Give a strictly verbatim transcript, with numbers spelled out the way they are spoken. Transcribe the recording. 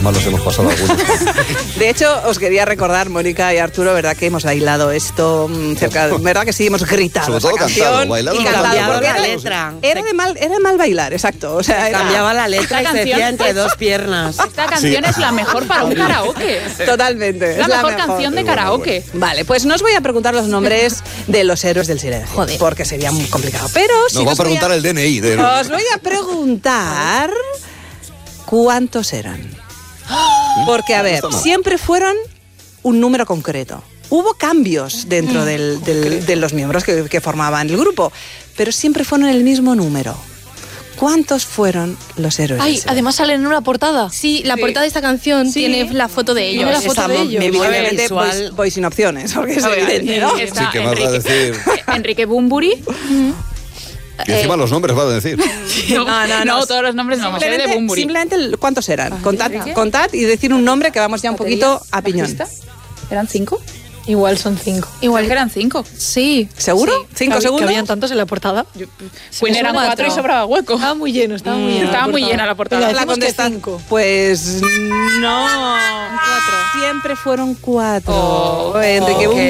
Malos hemos pasado algunos. De hecho, os quería recordar, Mónica y Arturo, ¿verdad que hemos bailado esto cerca? ¿Verdad que sí? Hemos gritado Sobre todo esa canción cantado, bailado y no, cantado. bailado, Era, bailado, letra. era de mal, era de mal bailar, exacto. O sea, era, Cambiaba la letra y Esta se decía canción- entre dos piernas. Esta canción Sí. es la mejor para un karaoke. totalmente. Es la es mejor canción de Es buena, karaoke. Vale, pues no os voy a preguntar los nombres de los héroes del silencio. Joder. Porque sería muy complicado. Pero sí Nos va a os voy preguntar el D N I. De... Os voy a preguntar cuántos eran. Porque, a ver, está mal. siempre fueron un número concreto. Hubo cambios dentro del- del- de los miembros que, que formaban el grupo, pero siempre fueron el mismo número. ¿Cuántos fueron los héroes? del Ay, silencio? además salen en una portada. Sí, la Sí. portada de esta canción Sí. tiene la foto de ellos. Tiene la foto de Estamos- ellos. evidentemente Visual. voy, voy sin opciones, porque es A ver, evidente, ¿no? está Sí, ¿qué más va a decir? Enrique Bumburi. Y encima los nombres va a decir. No, no, no, no, no. todos los nombres no, me sé de Simplemente, Bumburi. simplemente el- ¿cuántos eran? Contad, Enrique. contad y decir un nombre que vamos ya un poquito a piñón. ¿Bajista? ¿Eran cinco? Igual son cinco. Igual que eran cinco. Sí. ¿Seguro? Sí. ¿Cinco Que- segundos? Que habían tantos en la portada. Pues eran cuatro y sobraba hueco. Estaba muy lleno, estaba muy lleno. Estaba la muy portada. llena la portada. Venga, La decimos que contesta- cinco. Pues no. Cuatro. Siempre fueron cuatro. Oh, Enrique ok. Bumburi